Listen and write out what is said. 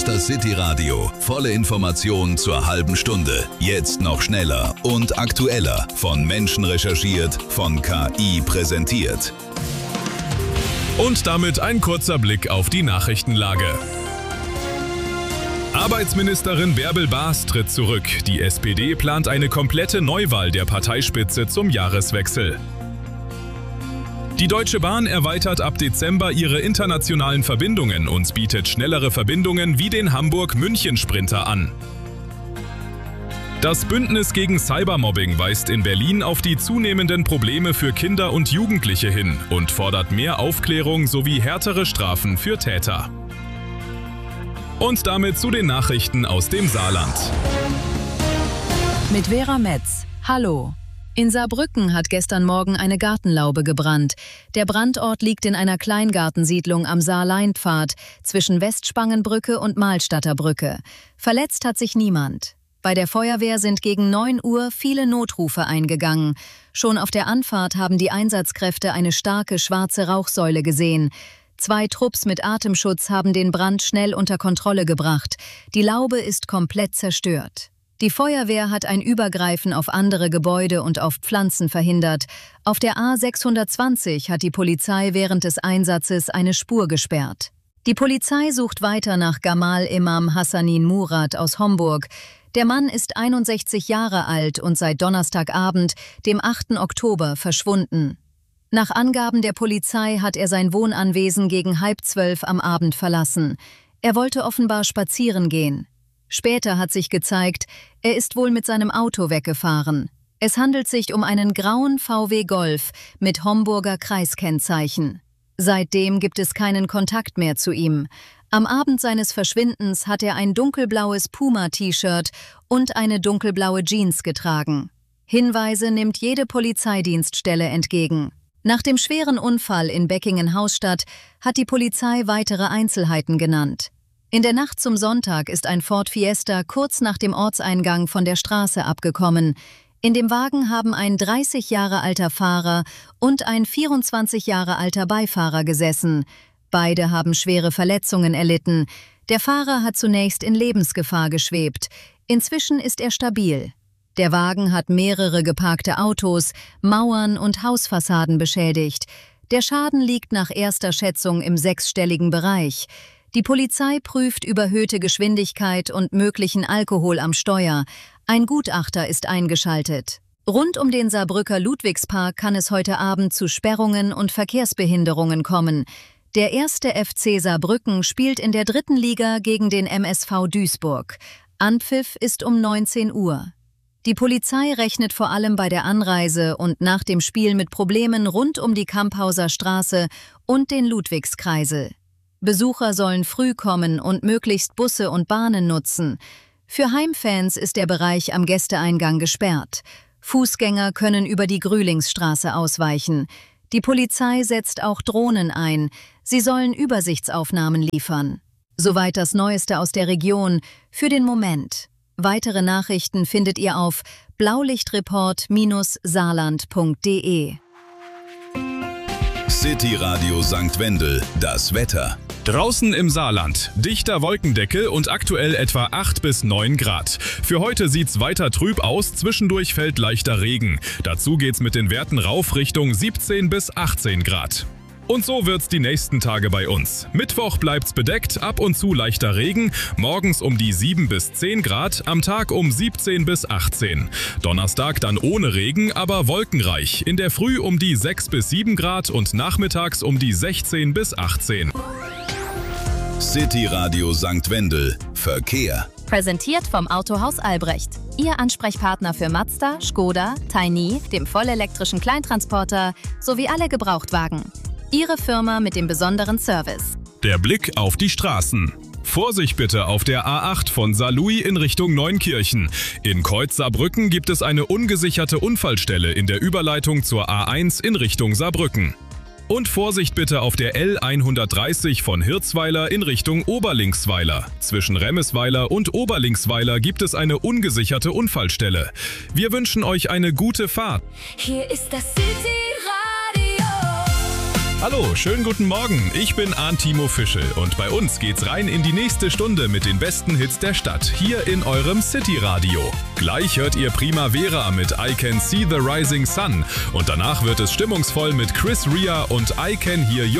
Münster City Radio. Volle Informationen zur halben Stunde. Jetzt noch schneller und aktueller. Von Menschen recherchiert, von KI präsentiert. Und damit ein kurzer Blick auf die Nachrichtenlage. Arbeitsministerin Bärbel Baas tritt zurück. Die SPD plant eine komplette Neuwahl der Parteispitze zum Jahreswechsel. Die Deutsche Bahn erweitert ab Dezember ihre internationalen Verbindungen und bietet schnellere Verbindungen wie den Hamburg-München-Sprinter an. Das Bündnis gegen Cybermobbing weist in Berlin auf die zunehmenden Probleme für Kinder und Jugendliche hin und fordert mehr Aufklärung sowie härtere Strafen für Täter. Und damit zu den Nachrichten aus dem Saarland. Mit Vera Metz. Hallo. In Saarbrücken hat gestern Morgen eine Gartenlaube gebrannt. Der Brandort liegt in einer Kleingartensiedlung am Saar-Lein-Pfad zwischen Westspangenbrücke und Mahlstadter Brücke. Verletzt hat sich niemand. Bei der Feuerwehr sind gegen 9 Uhr viele Notrufe eingegangen. Schon auf der Anfahrt haben die Einsatzkräfte eine starke schwarze Rauchsäule gesehen. 2 Trupps mit Atemschutz haben den Brand schnell unter Kontrolle gebracht. Die Laube ist komplett zerstört. Die Feuerwehr hat ein Übergreifen auf andere Gebäude und auf Pflanzen verhindert. Auf der A620 hat die Polizei während des Einsatzes eine Spur gesperrt. Die Polizei sucht weiter nach Gamal Imam Hassanin Murat aus Homburg. Der Mann ist 61 Jahre alt und seit Donnerstagabend, dem 8. Oktober, verschwunden. Nach Angaben der Polizei hat er sein Wohnanwesen gegen 11:30 am Abend verlassen. Er wollte offenbar spazieren gehen. Später hat sich gezeigt, er ist wohl mit seinem Auto weggefahren. Es handelt sich um einen grauen VW Golf mit Homburger Kreiskennzeichen. Seitdem gibt es keinen Kontakt mehr zu ihm. Am Abend seines Verschwindens hat er ein dunkelblaues Puma-T-Shirt und eine dunkelblaue Jeans getragen. Hinweise nimmt jede Polizeidienststelle entgegen. Nach dem schweren Unfall in Beckingen-Hausstadt hat die Polizei weitere Einzelheiten genannt. In der Nacht zum Sonntag ist ein Ford Fiesta kurz nach dem Ortseingang von der Straße abgekommen. In dem Wagen haben ein 30 Jahre alter Fahrer und ein 24 Jahre alter Beifahrer gesessen. Beide haben schwere Verletzungen erlitten. Der Fahrer hat zunächst in Lebensgefahr geschwebt. Inzwischen ist er stabil. Der Wagen hat mehrere geparkte Autos, Mauern und Hausfassaden beschädigt. Der Schaden liegt nach erster Schätzung im 6-stelligen Bereich. Die Polizei prüft überhöhte Geschwindigkeit und möglichen Alkohol am Steuer. Ein Gutachter ist eingeschaltet. Rund um den Saarbrücker Ludwigspark kann es heute Abend zu Sperrungen und Verkehrsbehinderungen kommen. Der 1. FC Saarbrücken spielt in der 3. Liga gegen den MSV Duisburg. Anpfiff ist um 19 Uhr. Die Polizei rechnet vor allem bei der Anreise und nach dem Spiel mit Problemen rund um die Kamphauser Straße und den Ludwigskreisel. Besucher sollen früh kommen und möglichst Busse und Bahnen nutzen. Für Heimfans ist der Bereich am Gästeeingang gesperrt. Fußgänger können über die Grühlingsstraße ausweichen. Die Polizei setzt auch Drohnen ein. Sie sollen Übersichtsaufnahmen liefern. Soweit das Neueste aus der Region. Für den Moment. Weitere Nachrichten findet ihr auf blaulichtreport-saarland.de. City Radio St. Wendel, das Wetter. Draußen im Saarland, dichter Wolkendeckel und aktuell etwa 8 bis 9 Grad. Für heute sieht's weiter trüb aus, zwischendurch fällt leichter Regen. Dazu geht's mit den Werten rauf Richtung 17 bis 18 Grad. Und so wird's die nächsten Tage bei uns. Mittwoch bleibt's bedeckt, ab und zu leichter Regen, morgens um die 7 bis 10 Grad, am Tag um 17 bis 18. Donnerstag dann ohne Regen, aber wolkenreich, in der Früh um die 6 bis 7 Grad und nachmittags um die 16 bis 18. City Radio St. Wendel, Verkehr. Präsentiert vom Autohaus Albrecht. Ihr Ansprechpartner für Mazda, Škoda, Tiny, dem vollelektrischen Kleintransporter sowie alle Gebrauchtwagen. Ihre Firma mit dem besonderen Service. Der Blick auf die Straßen. Vorsicht bitte auf der A8 von Saarlouis in Richtung Neunkirchen. In Kreuz Saarbrücken gibt es eine ungesicherte Unfallstelle in der Überleitung zur A1 in Richtung Saarbrücken. Und Vorsicht bitte auf der L130 von Hirzweiler in Richtung Oberlinksweiler. Zwischen Remesweiler und Oberlinksweiler gibt es eine ungesicherte Unfallstelle. Wir wünschen euch eine gute Fahrt. Hier ist das City Radio. Hallo, schönen guten Morgen. Ich bin Arndt Timo Fischel und bei uns geht's rein in die nächste Stunde mit den besten Hits der Stadt, hier in eurem City-Radio. Gleich hört ihr Primavera mit I Can See the Rising Sun und danach wird es stimmungsvoll mit Chris Rea und I Can Hear